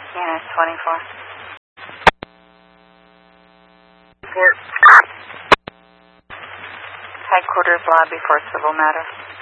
Unit 24. Report. Headquarters lobby for civil matter.